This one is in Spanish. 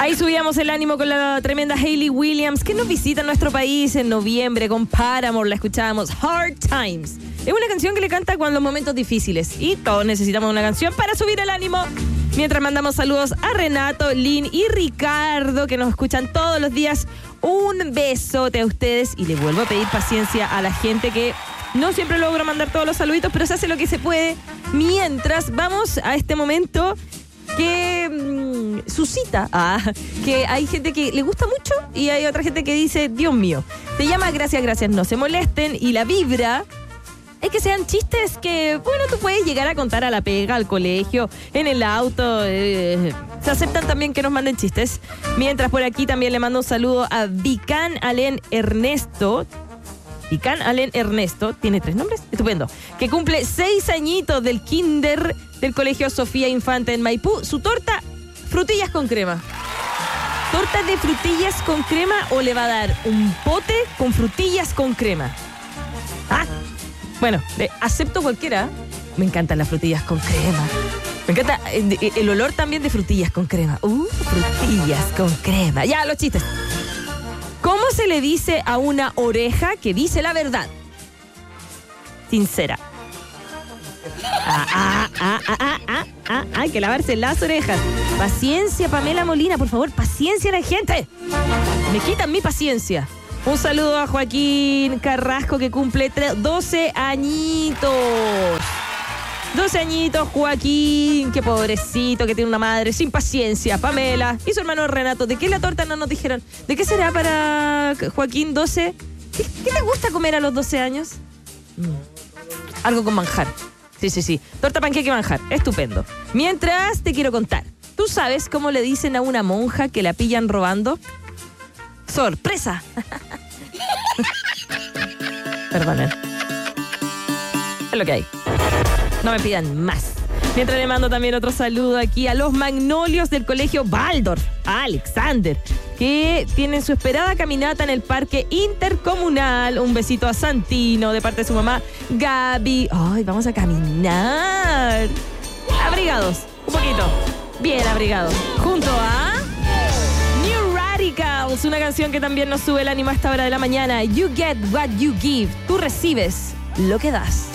Ahí subíamos el ánimo con la tremenda Hayley Williams, que nos visita en nuestro país en noviembre con Paramore. La escuchábamos, Hard Times. Es una canción que le canta cuando los momentos difíciles. Y todos necesitamos una canción para subir el ánimo. Mientras mandamos saludos a Renato, Lynn y Ricardo, que nos escuchan todos los días. Un besote a ustedes y le vuelvo a pedir paciencia a la gente que no siempre logro mandar todos los saluditos, pero se hace lo que se puede. Mientras vamos a este momento que suscita que hay gente que le gusta mucho y hay otra gente que dice, Dios mío, te llama gracias, no se molesten, y la vibra es que sean chistes que, bueno, tú puedes llegar a contar a la pega, al colegio, en el auto. Se aceptan también que nos manden chistes. Mientras por aquí también le mando un saludo a Vicán Alén Ernesto. Vicán Alén Ernesto, tiene 3 nombres, estupendo, que cumple 6 añitos del kinder del colegio Sofía Infante en Maipú. Su torta, frutillas con crema. ¿Torta de frutillas con crema o le va a dar un pote con frutillas con crema? Bueno, acepto cualquiera. Me encantan las frutillas con crema. Me encanta el olor también de frutillas con crema. Frutillas con crema. Ya, los chistes. ¿Cómo se le dice a una oreja que dice la verdad? Sincera. Hay que lavarse las orejas. Paciencia, Pamela Molina, por favor, paciencia a la gente. Me quitan mi paciencia. Un saludo a Joaquín Carrasco, que cumple 12 añitos. 12 añitos, Joaquín, qué pobrecito, que tiene una madre sin paciencia. Pamela y su hermano Renato. ¿De qué la torta no nos dijeron? ¿De qué será para Joaquín 12? ¿Qué te gusta comer a los 12 años? Algo con manjar. Sí. Torta, panqueque y manjar. Estupendo. Mientras te quiero contar. ¿Tú sabes cómo le dicen a una monja que la pillan robando? ¡Sorpresa! Perdonen. Es lo que hay. No me pidan más. Mientras le mando también otro saludo aquí a los magnolios del colegio Waldorf, a Alexander, que tienen su esperada caminata en el parque intercomunal. Un besito a Santino de parte de su mamá, Gaby. ¡Ay, vamos a caminar! Abrigados, un poquito. Bien abrigados. Junto a New Radicals, una canción que también nos sube el ánimo a esta hora de la mañana. You get what you give. Tú recibes lo que das.